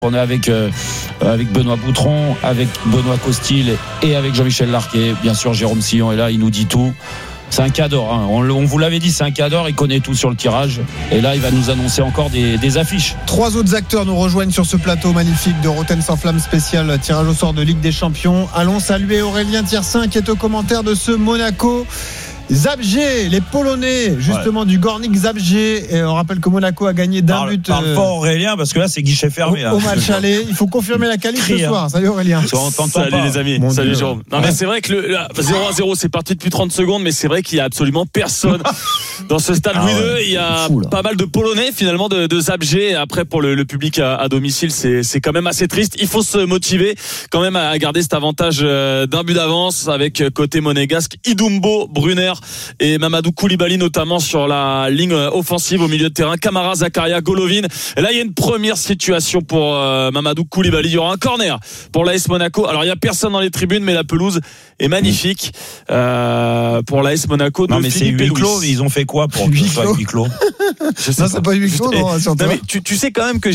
On est avec Benoît Boutron, avec Benoît Costil et avec Jean-Michel Larquet. Bien sûr, Jérôme Sillon est là, il nous dit tout. C'est un cadre, hein. On vous l'avait dit, c'est un cadre, il connaît tout sur le tirage. Et là, il va nous annoncer encore des affiches. 3 autres acteurs nous rejoignent sur ce plateau magnifique de Roten sans flamme spécial tirage au sort de Ligue des Champions. Allons saluer Aurélien Tiersin qui est au commentaire de ce Monaco Zabrze, les Polonais justement du Gornik Zabrze. Et on rappelle que Monaco a gagné d'un but. Parle fort Aurélien parce que là c'est guichet fermé au match aller. Il faut confirmer la qualif ce soir. Salut Aurélien. Salut les amis. Salut Jérôme. Non mais c'est vrai que 0-0 c'est parti depuis 30 secondes, mais c'est vrai qu'il y a absolument personne dans ce stade Louis II. Il y a pas mal de Polonais finalement de Zabrze. Après pour le public à domicile c'est quand même assez triste. Il faut se motiver quand même à garder cet avantage d'un but d'avance avec côté monégasque Idumbo, Brunner et Mamadou Koulibaly notamment sur la ligne offensive au milieu de terrain. Camara, Zakaria, Golovin. Et là il y a une première situation pour Mamadou Koulibaly. Il y aura un corner pour l'AS Monaco. Alors il n'y a personne dans les tribunes, mais la pelouse est magnifique pour l'AS Monaco. Non mais c'est huis clos. Ils ont fait quoi pour que ce soit huis clos? Non, c'est pas huis clos. Non, mais tu sais quand même que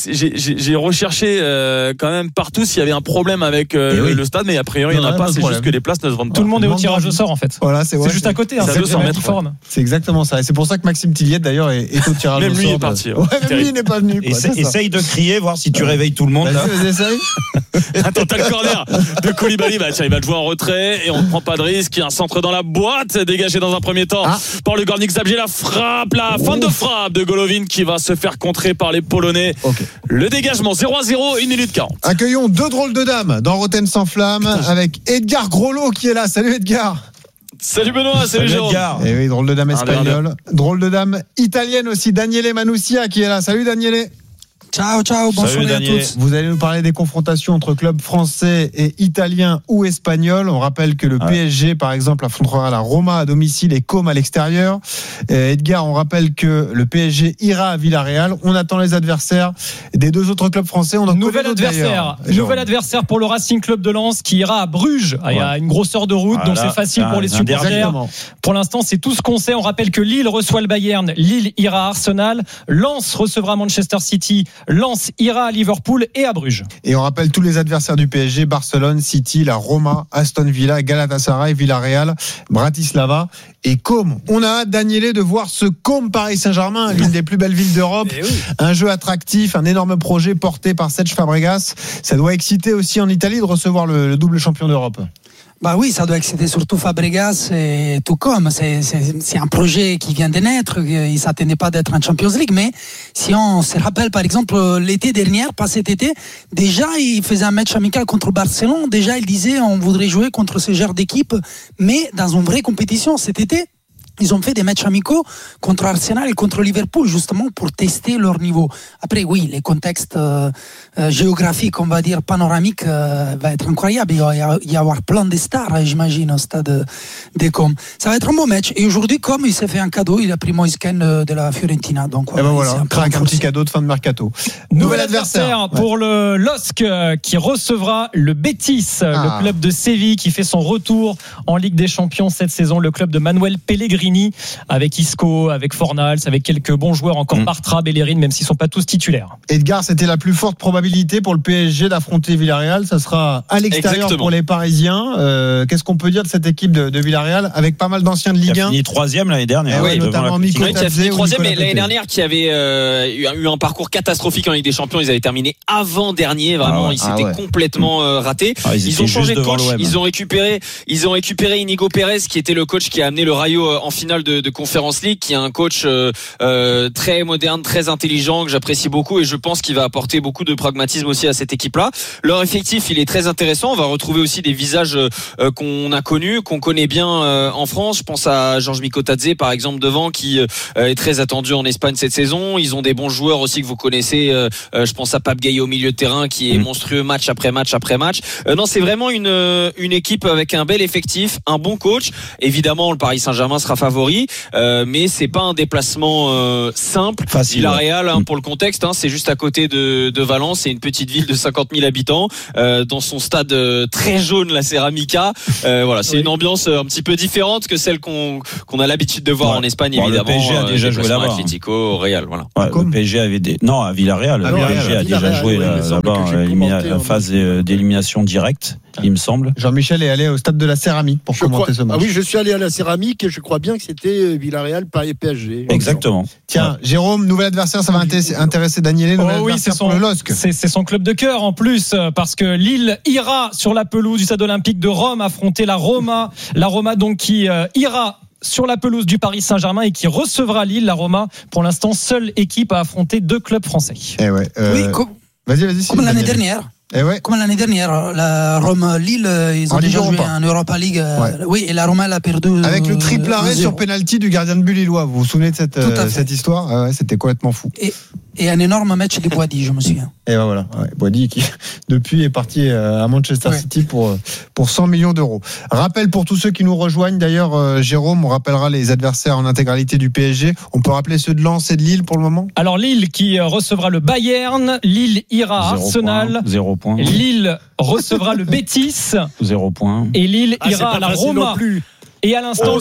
j'ai recherché quand même partout s'il y avait un problème avec le stade, mais a priori il n'y en a pas. C'est juste que les places ne se vendent pas. Tout le monde est au tirage au sort en fait. Voilà, c'est juste à côté. C'est à 200 mètres. C'est exactement ça. Et c'est pour ça que Maxime Tilliette d'ailleurs est au tirage au sort. Même lui est parti. Même lui n'est pas venu. Essaye de crier, voir si tu réveilles tout le monde. Vas-y, essaye. Attends, t'as le corner de Koulibaly. Bah tiens, il va te jouer en retrait et on ne prend pas de risque. Il y a un centre dans la boîte, dégagé dans un premier temps par le Gornik Zabrze. La frappe, la fin de frappe de Golovin qui va se faire contrer par les Polonais. Okay. Le dégagement 0-0, 1 minute 40. Accueillons 2 drôles de dames dans Roten sans flamme avec Edgar Groslo qui est là. Salut Edgar. Salut Benoît, salut Jérôme. Et oui, drôle de dame espagnole. Drôle de dame italienne aussi, Daniele Manussia qui est là. Salut Daniele. Ciao, bonjour à tous. Vous allez nous parler des confrontations entre clubs français et italiens ou espagnols. On rappelle que le PSG, par exemple, affrontera la Roma à domicile et Comme à l'extérieur. Edgar, on rappelle que le PSG ira à Villarreal. On attend les adversaires des 2 autres clubs français. On nouvel adversaire pour le Racing Club de Lens qui ira à Bruges. Il y a une grosse heure de route, donc c'est facile pour les supporters. Pour l'instant, c'est tout ce qu'on sait. On rappelle que Lille reçoit le Bayern, Lille ira à Arsenal, Lens recevra Manchester City, Lens ira à Liverpool et à Bruges. Et on rappelle tous les adversaires du PSG: Barcelone, City, la Roma, Aston Villa, Galatasaray, Villarreal, Bratislava et Comme. On a hâte, Daniele, de voir ce Comme Paris Saint-Germain, l'une des plus belles villes d'Europe. Un jeu attractif, un énorme projet porté par Cesc Fabregas. Ça doit exciter aussi en Italie de recevoir le double champion d'Europe. Bah oui, ça doit exciter surtout Fabregas et tout comme. C'est un projet qui vient de naître. Il ne s'attendait pas d'être en Champions League. Mais si on se rappelle, par exemple, l'été dernier, pas cet été, déjà, il faisait un match amical contre Barcelone. Déjà, il disait on voudrait jouer contre ce genre d'équipe, mais dans une vraie compétition cet été. Ils ont fait des matchs amicaux contre Arsenal et contre Liverpool justement pour tester leur niveau. Après oui, les contextes géographiques, on va dire panoramiques, va être incroyable. Il va y avoir plein de stars, j'imagine, au stade des Com. Ça va être un bon match. Et aujourd'hui, comme il s'est fait un cadeau, il a pris Moïse Kean de la Fiorentina. Donc voilà, un petit cadeau de fin de mercato. Nouvel adversaire pour le LOSC qui recevra le Betis, le club de Séville qui fait son retour en Ligue des Champions cette saison. Le club de Manuel Pellegrini. Avec Isco, avec Fornals, avec quelques bons joueurs encore, Bartra, Bellerin, même s'ils ne sont pas tous titulaires. Edgar, c'était la plus forte probabilité pour le PSG d'affronter Villarreal. Ça sera à l'extérieur. Exactement. Pour les Parisiens. Qu'est-ce qu'on peut dire de cette équipe de Villarreal avec pas mal d'anciens de Ligue 1? Qui a fini 3e l'année dernière. Oui, notamment Miko Tadze. Qui a fini 3e, mais l'année dernière qui avait eu un parcours catastrophique en Ligue des Champions. Ils avaient terminé avant-dernier. Vraiment, ils s'étaient complètement ratés. Ils ont changé de coach. Ils ont récupéré Inigo Pérez, qui était le coach qui a amené le Rayo en finale de Conference League, qui est un coach très moderne, très intelligent, que j'apprécie beaucoup, et je pense qu'il va apporter beaucoup de pragmatisme aussi à cette équipe-là. Leur effectif, il est très intéressant. On va retrouver aussi des visages qu'on a connus, qu'on connaît bien en France. Je pense à Georges Mikotadze, par exemple, devant, qui est très attendu en Espagne cette saison. Ils ont des bons joueurs aussi que vous connaissez. Je pense à Pape Gueye au milieu de terrain, qui est monstrueux match après match après match. Non, c'est vraiment une équipe avec un bel effectif, un bon coach. Évidemment, le Paris Saint-Germain sera favori, mais c'est pas un déplacement simple. Facile. Villarreal, pour le contexte, c'est juste à côté de Valence, c'est une petite ville de 50 000 habitants, dans son stade très jaune, la Ceramica. Voilà, c'est une ambiance un petit peu différente que celle qu'on a l'habitude de voir en Espagne, évidemment. Le PSG a déjà joué là-bas. Atlético, au Real, voilà. Le PSG avait à Villarreal. Le PSG a déjà joué là-bas, la phase d'élimination directe, il me semble. Jean-Michel est allé au stade de la Céramique pour commenter ce match. Ah oui, je suis allé à la Céramique et je crois bien que c'était Villarreal, Paris PSG. Exactement. Tiens, Jérôme, nouvel adversaire, ça va intéresser Daniel. Oui, c'est son club de cœur en plus, parce que Lille ira sur la pelouse du stade olympique de Rome affronter la Roma. La Roma donc qui ira sur la pelouse du Paris Saint-Germain et qui recevra Lille. La Roma, pour l'instant, seule équipe à affronter 2 clubs français. Oui, vas-y. Comme l'année dernière. Comme l'année dernière, la Rome-Lille, ils ont déjà joué en Europa League. Oui, et la Roma l'a perdu. Avec le triple arrêt sur penalty du gardien de but lillois. Vous vous souvenez de cette histoire? C'était complètement fou. Et un énorme match de Boadi, je me souviens. Et voilà, Boadi qui depuis est parti à Manchester City pour 100 millions d'euros. Rappel pour tous ceux qui nous rejoignent d'ailleurs, Jérôme, on rappellera les adversaires en intégralité du PSG. On peut rappeler ceux de Lens et de Lille pour le moment? Alors Lille qui recevra le Bayern, Lille ira à Arsenal, 0 points. Lille recevra le Betis, 0 points. Et Lille ira à la Roma. Et à l'instant,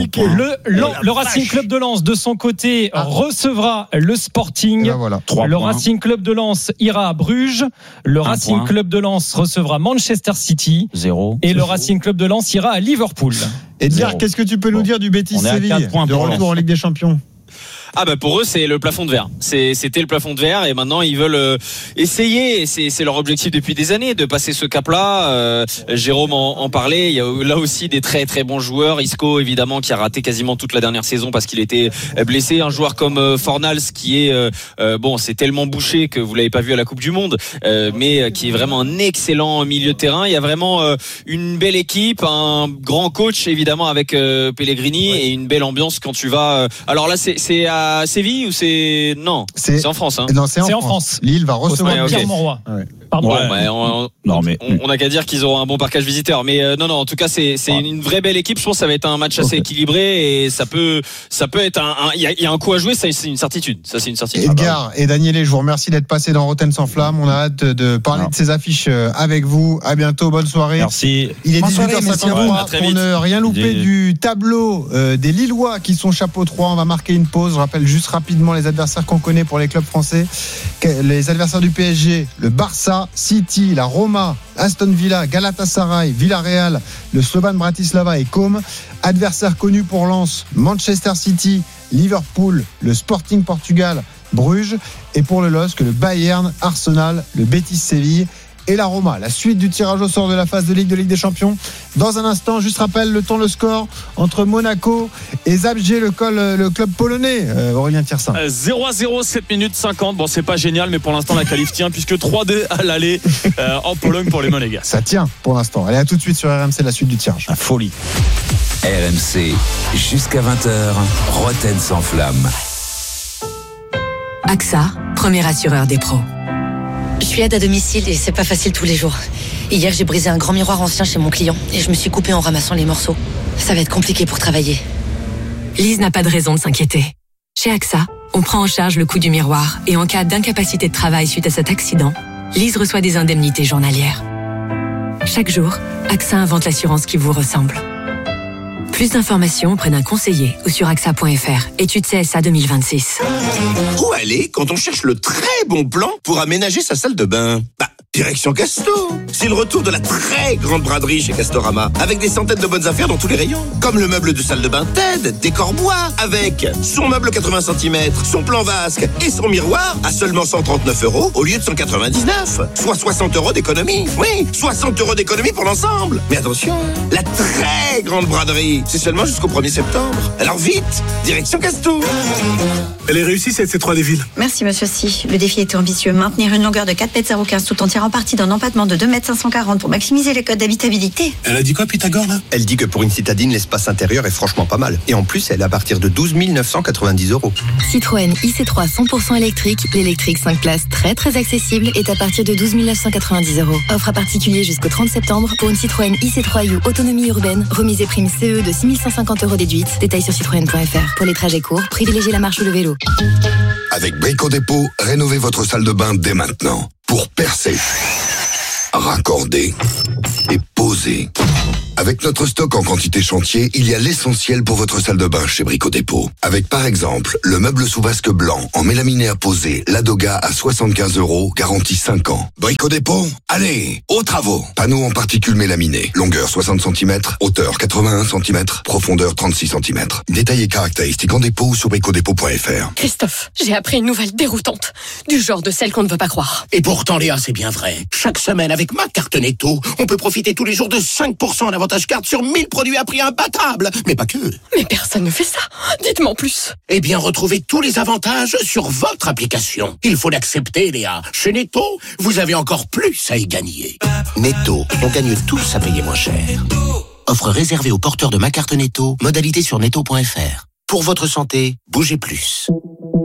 le Racing Club de Lens, de son côté, recevra le Sporting. Le Racing Club de Lens ira à Bruges. Le Racing Club de Lens recevra Manchester City. 0. Et le Racing Club de Lens ira à Liverpool. Edgar, qu'est-ce que tu peux nous dire du Betis Séville, de retour en Ligue des Champions? Pour eux c'est le plafond de verre. C'était le plafond de verre et maintenant ils veulent essayer. C'est leur objectif depuis des années de passer ce cap-là. Jérôme en parlait. Il y a là aussi des très très bons joueurs. Isco évidemment qui a raté quasiment toute la dernière saison parce qu'il était blessé. Un joueur comme Fornals qui est c'est tellement bouché que vous l'avez pas vu à la Coupe du Monde, mais qui est vraiment un excellent milieu de terrain. Il y a vraiment une belle équipe, un grand coach évidemment avec Pellegrini et une belle ambiance quand tu vas. Alors là c'est à Séville ou c'est en France Non, c'est en France. Lille va recevoir Pierre Mauroy. Pardon. On a qu'à dire qu'ils auront un bon parquage visiteur, mais non, en tout cas c'est une vraie belle équipe. Je pense que ça va être un match assez équilibré et ça peut être il y a un coup à jouer, ça c'est une certitude. Edgar et Daniel, je vous remercie d'être passé dans Rotten sans flamme. On a hâte de parler de ces affiches avec vous. À bientôt, bonne soirée. Merci. Il est 18h53 pour ne rien louper du tableau des Lillois qui sont chapeau 3. On va marquer une pause. Je rappelle juste rapidement les adversaires qu'on connaît pour les clubs français. Les adversaires du PSG, le Barça, City, la Roma, Aston Villa, Galatasaray, Villarreal, le Slovan Bratislava et Côme. Adversaires connus pour Lens, Manchester City, Liverpool, le Sporting Portugal, Bruges. Et pour le LOSC, le Bayern, Arsenal, le Betis Séville et la Roma. La suite du tirage au sort de la phase de Ligue des Champions. Dans un instant, juste rappelle le score entre Monaco et Zabrze, le club polonais. Aurélien Tiersin. 0-0, 7 minutes 50. Bon, c'est pas génial, mais pour l'instant, la qualif tient puisque 3-2 à l'aller en Pologne pour les Monégas. Ça tient pour l'instant. Allez, à tout de suite sur RMC, la suite du tirage. La folie. RMC, jusqu'à 20h, Rotten sans flamme. AXA, premier assureur des pros. Je suis aide à domicile et c'est pas facile tous les jours. Hier, j'ai brisé un grand miroir ancien chez mon client et je me suis coupée en ramassant les morceaux. Ça va être compliqué pour travailler. Lise n'a pas de raison de s'inquiéter. Chez AXA, on prend en charge le coût du miroir et en cas d'incapacité de travail suite à cet accident, Lise reçoit des indemnités journalières. Chaque jour, AXA invente l'assurance qui vous ressemble. Plus d'informations auprès d'un conseiller ou sur AXA.fr. Étude CSA 2026. Où aller quand on cherche le très bon plan pour aménager sa salle de bain? Direction Casto. C'est le retour de la très grande braderie chez Castorama, avec des centaines de bonnes affaires dans tous les rayons. Comme le meuble de salle de bain TED, décor bois, avec son meuble 80 cm, son plan vasque et son miroir à seulement 139 € au lieu de 199. Soit 60 € d'économie. Oui, 60 € d'économie pour l'ensemble. Mais attention, la très grande braderie, c'est seulement jusqu'au 1er septembre. Alors vite, direction Casto. Elle est réussie cette C3 des villes. Merci monsieur Si. Le défi était ambitieux. Maintenir une longueur de 4,015 m tout en tirant en partie d'un empattement de 2,540 m pour maximiser les codes d'habitabilité. Elle a dit quoi, Pythagore, là? Elle dit que pour une citadine, l'espace intérieur est franchement pas mal. Et en plus, elle est à partir de 12 990 €. Citroën IC3 100% électrique, l'électrique 5 places très très accessible est à partir de 12 990 €. Offre à particulier jusqu'au 30 septembre pour une Citroën IC3U autonomie urbaine, remise et prime CE de 6 150 € déduite. Détails sur citroën.fr. Pour les trajets courts, privilégiez la marche ou le vélo. Avec Brico Dépôt, rénovez votre salle de bain dès maintenant. Pour percer, raccorder et poser. Avec notre stock en quantité chantier, il y a l'essentiel pour votre salle de bain chez Brico Dépôt. Avec par exemple, le meuble sous vasque blanc en mélamine à poser, Ladoga à 75 €, garantie 5 ans. Brico Dépôt, allez, aux travaux. Panneaux en particules mélaminées, longueur 60 cm, hauteur 81 cm, profondeur 36 cm. Détails et caractéristiques en dépôt sur bricodépôt.fr. Christophe, j'ai appris une nouvelle déroutante, du genre de celle qu'on ne veut pas croire. Et pourtant, Léa, c'est bien vrai. Chaque semaine, avec ma carte Netto, on peut profiter tous les jours de 5% d'avantage carte sur 1000 produits à prix imbattable. Mais pas que. Mais personne ne fait ça. Dites-moi en plus. Eh bien, retrouvez tous les avantages sur votre application. Il faut l'accepter, Léa. Chez Netto, vous avez encore plus à y gagner. Netto, on gagne tous à payer moins cher. Offre réservée aux porteurs de ma carte Netto. Modalité sur netto.fr. Pour votre santé, bougez plus.